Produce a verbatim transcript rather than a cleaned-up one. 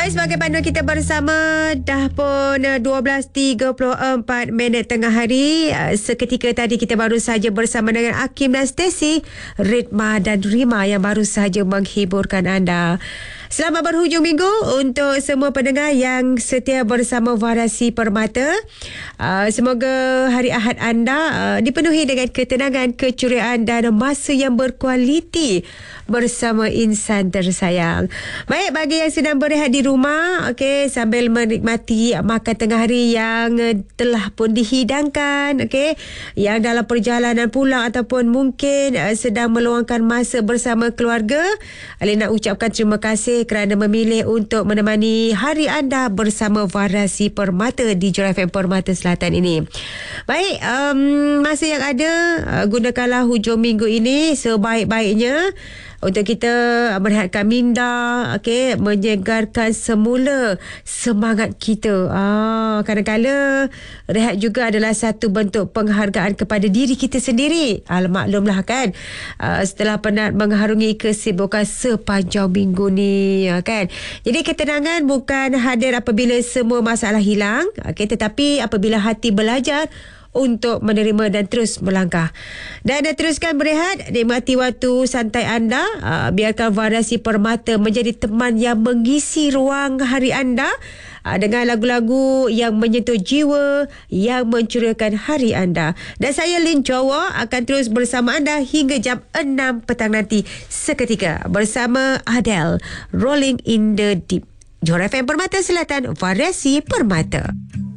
Baik, sebagai panduan kita bersama, dah pun dua belas tiga puluh empat minit tengah hari. Seketika tadi kita baru saja bersama dengan Hakim dan Stacey, Ritma dan Rima yang baru saja menghiburkan anda. Selamat berhujung minggu untuk semua pendengar yang setia bersama Varasi Permata. Uh, semoga hari Ahad anda uh, dipenuhi dengan ketenangan, keceriaan dan masa yang berkualiti bersama insan tersayang. Baik, bagi yang sedang berehat di rumah, okey, sambil menikmati makan tengah hari yang telah pun dihidangkan, okey, yang dalam perjalanan pulang ataupun mungkin uh, sedang meluangkan masa bersama keluarga, Alin nak ucapkan terima kasih kerana memilih untuk menemani hari anda bersama Varasi Permata di Jura F M Permata Selatan ini. Baik, um, masa yang ada, uh, gunakanlah hujung minggu ini sebaik-baiknya untuk kita merehatkan minda, okey, menyegarkan semula semangat kita. Ah, kadang-kadang rehat juga adalah satu bentuk penghargaan kepada diri kita sendiri. Ah, maklumlah kan, ah, setelah penat mengharungi kesibukan sepanjang minggu ni, ah, kan. Jadi ketenangan bukan hadir apabila semua masalah hilang, okey, tetapi apabila hati belajar untuk menerima dan terus melangkah. Dan anda teruskan berehat, nikmati waktu santai anda. Uh, biarkan Varasi Permata menjadi teman yang mengisi ruang hari anda uh, dengan lagu-lagu yang menyentuh jiwa, yang mencuriakan hari anda. Dan saya Lin Jawa akan terus bersama anda hingga jam enam petang nanti. Seketika bersama Adele, Rolling in the Deep. Jura F M Permata Selatan, Varasi Permata.